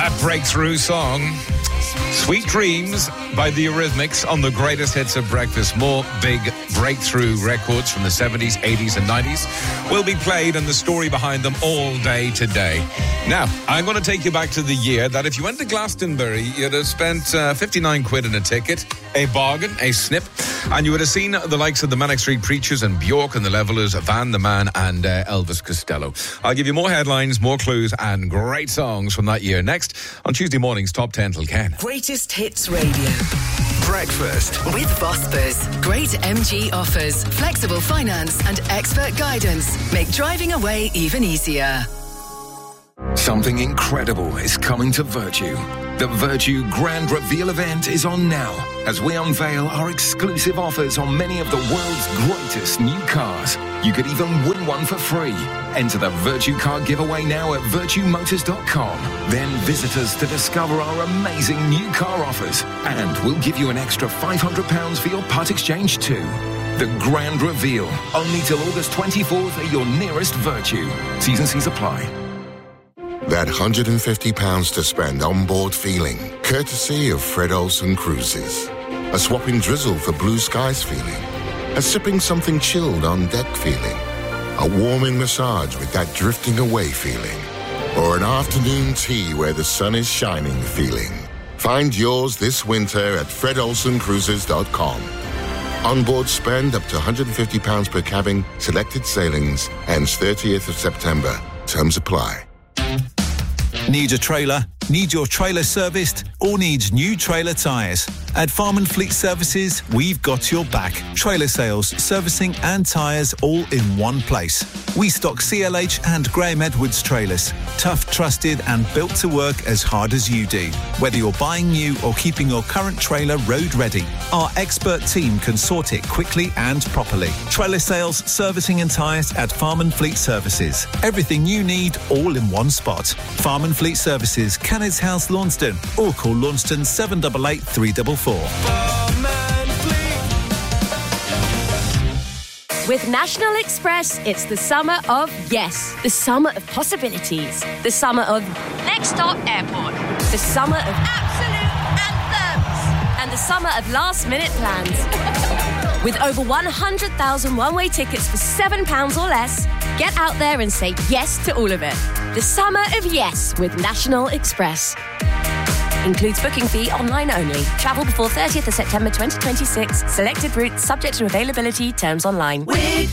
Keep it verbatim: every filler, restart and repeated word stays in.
That breakthrough song, Sweet Dreams by the Eurythmics on the greatest hits of breakfast. More big breakthrough records from the seventies, eighties and nineties will be played, and the story behind them all day today. Now, I'm going to take you back to the year that if you went to Glastonbury, you'd have spent uh, fifty-nine quid in a ticket, a bargain, a snip, and you would have seen the likes of the Manic Street Preachers and Bjork and the Levellers, Van the Man and uh, Elvis Costello. I'll give you more headlines, more clues and great songs from that year next on Tuesday morning's Top ten till Ken. Greatest Hits Radio. Breakfast with Vosper's. Great M G offers, flexible finance and expert guidance make driving away even easier. Something incredible is coming to Virtue. The Virtue Grand Reveal event is on now as we unveil our exclusive offers on many of the world's greatest new cars. You could even win one for free. Enter the Virtue Car giveaway now at virtue motors dot com. Then visit us to discover our amazing new car offers. And we'll give you an extra five hundred pounds for your part exchange too. The Grand Reveal, only till August twenty-fourth at your nearest Virtue. T's and C's apply. That one hundred fifty pounds to spend on board feeling, courtesy of Fred Olsen Cruises. A swapping drizzle for blue skies feeling. A sipping something chilled on deck feeling. A warming massage with that drifting away feeling. Or an afternoon tea where the sun is shining feeling. Find yours this winter at fred olsen cruises dot com. Onboard spend up to one hundred fifty pounds per cabin, selected sailings, ends thirtieth of September. Terms apply. Need a trailer? Need your trailer serviced? Or needs new trailer tyres? At Farm and Fleet Services, we've got your back. Trailer sales, servicing and tyres all in one place. We stock C L H and Graham Edwards trailers. Tough, trusted and built to work as hard as you do. Whether you're buying new or keeping your current trailer road ready, our expert team can sort it quickly and properly. Trailer sales, servicing and tyres at Farm and Fleet Services. Everything you need all in one spot. Farm and Fleet Services, Cannons House, Launceston, or call Launceston seven eight eight, three four four. With National Express, it's the summer of yes. The summer of possibilities. The summer of next stop airport. The summer of absolute anthems. And the summer of last-minute plans. With over one hundred thousand one-way tickets for seven pounds or less, get out there and say yes to all of it. The summer of yes with National Express. Includes booking fee online only. Travel before thirtieth of September twenty twenty-six. Selected routes subject to availability. Terms online. With